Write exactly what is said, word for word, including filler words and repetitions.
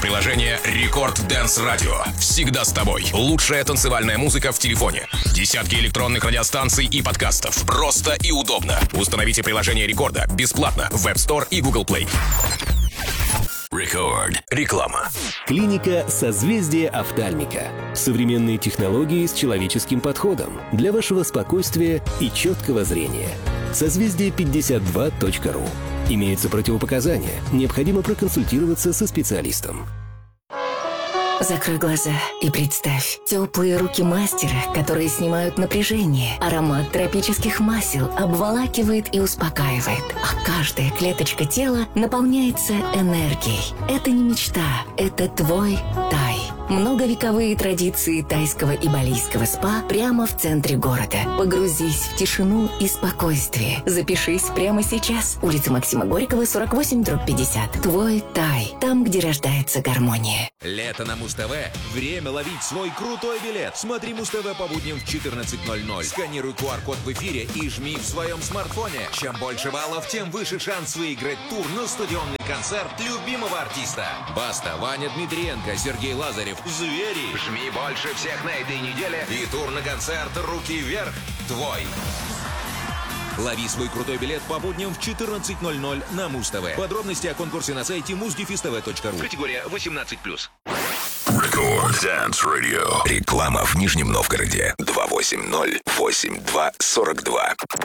приложение Рекорд Dance Radio. Всегда с тобой. Лучшая танцевальная музыка в телефоне. Десятки электронных радиостанций и подкастов. Просто и удобно. Установите приложение Рекорда бесплатно в App Store и Google Play. Рекорд. Реклама. Клиника «Созвездие офтальмика». Современные технологии с человеческим подходом для вашего спокойствия и четкого зрения. созвездие пятьдесят два точка ру. Имеются противопоказания. Необходимо проконсультироваться со специалистом. Закрой глаза и представь теплые руки мастера, которые снимают напряжение. Аромат тропических масел обволакивает и успокаивает, а каждая клеточка тела наполняется энергией. Это не мечта, это твой Тай. Многовековые традиции тайского и балийского спа прямо в центре города. Погрузись в тишину и спокойствие. Запишись прямо сейчас. Улица Максима Горького, сорок восемь, дробь пятьдесят. Твой Тай. Там, где рождается гармония. Лето на Муз-ТВ. Время ловить свой крутой билет. Смотри Муз-ТВ по будням в четырнадцать ноль ноль. Сканируй ку ар-код в эфире и жми в своем смартфоне. Чем больше баллов, тем выше шанс выиграть тур на стадионный концерт любимого артиста. Баста, Ваня Дмитриенко, Сергей Лазарев. Звери. Жми больше всех на этой неделе. И тур на концерт «Руки вверх» твой. Лови свой крутой билет по будням в четырнадцать ноль ноль на Муз-ТВ. Подробности о конкурсе на сайте муз дефис тэ вэ точка ру. Категория восемнадцать плюс. Рекорд Dance Radio. Реклама в Нижнем Новгороде. два восемь ноль восемь два сорок два.